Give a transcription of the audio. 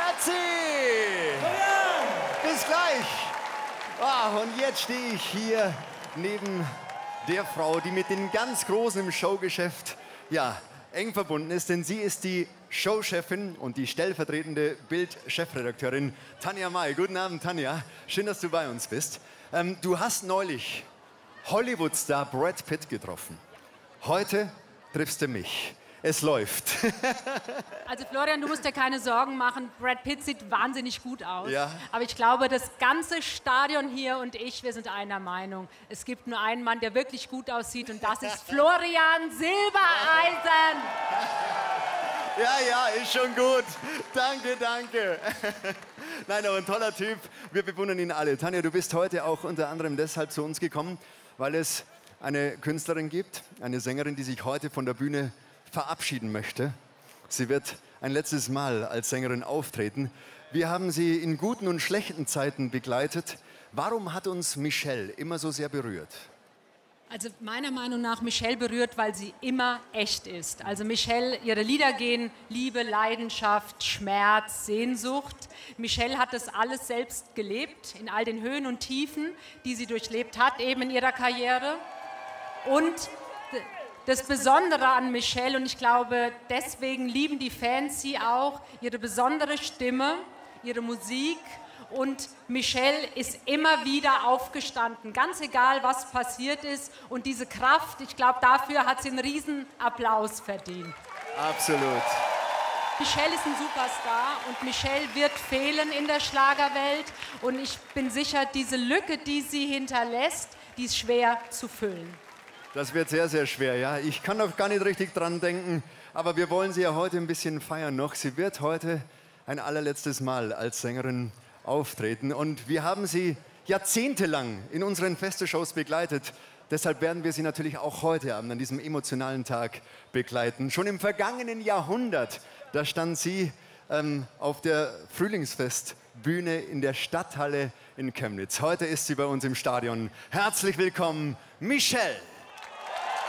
Ötzi! Bis gleich! Ah, und jetzt stehe ich hier neben der Frau, die mit den ganz Großen im Showgeschäft ja, eng verbunden ist, denn sie ist die Showchefin und die stellvertretende Bild-Chefredakteurin Tanja May. Guten Abend, Tanja. Schön, dass du bei uns bist. Du hast neulich Hollywood-Star Brad Pitt getroffen. Heute triffst du mich. Es läuft. Also Florian, du musst dir keine Sorgen machen. Brad Pitt sieht wahnsinnig gut aus. Ja. Aber ich glaube, das ganze Stadion hier und ich, wir sind einer Meinung. Es gibt nur einen Mann, der wirklich gut aussieht und das ist Florian Silbereisen. Ja, ist schon gut. Danke, danke. Nein, aber ein toller Typ. Wir bewundern ihn alle. Tanja, du bist heute auch unter anderem deshalb zu uns gekommen, weil es eine Künstlerin gibt, eine Sängerin, die sich heute von der Bühne verabschieden möchte. Sie wird ein letztes Mal als Sängerin auftreten. Wir haben sie in guten und schlechten Zeiten begleitet. Warum hat uns Michelle immer so sehr berührt? Also meiner Meinung nach Michelle berührt, weil sie immer echt ist. Also Michelle, ihre Lieder gehen Liebe, Leidenschaft, Schmerz, Sehnsucht. Michelle hat das alles selbst gelebt, in all den Höhen und Tiefen, die sie durchlebt hat, eben in ihrer Karriere. Und das Besondere an Michelle, und ich glaube, deswegen lieben die Fans sie auch, ihre besondere Stimme, ihre Musik. Und Michelle ist immer wieder aufgestanden, ganz egal, was passiert ist. Und diese Kraft, ich glaube, dafür hat sie einen riesen Applaus verdient. Absolut. Michelle ist ein Superstar und Michelle wird fehlen in der Schlagerwelt. Und ich bin sicher, diese Lücke, die sie hinterlässt, die ist schwer zu füllen. Das wird sehr, sehr schwer, ja. Ich kann noch gar nicht richtig dran denken, aber wir wollen sie ja heute ein bisschen feiern noch. Sie wird heute ein allerletztes Mal als Sängerin auftreten und wir haben sie jahrzehntelang in unseren Feste-Shows begleitet. Deshalb werden wir sie natürlich auch heute Abend an diesem emotionalen Tag begleiten. Schon im vergangenen Jahrhundert, da stand sie auf der Frühlingsfestbühne in der Stadthalle in Chemnitz. Heute ist sie bei uns im Stadion. Herzlich willkommen, Michelle!